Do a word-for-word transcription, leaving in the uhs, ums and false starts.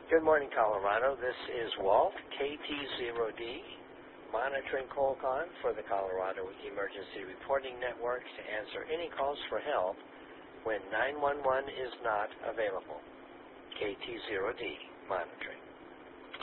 Good morning, Colorado. This is Walt, K T zero D, monitoring Colcon for the Colorado Emergency Reporting Network to answer any calls for help when nine one one is not available. K T zero D, monitoring.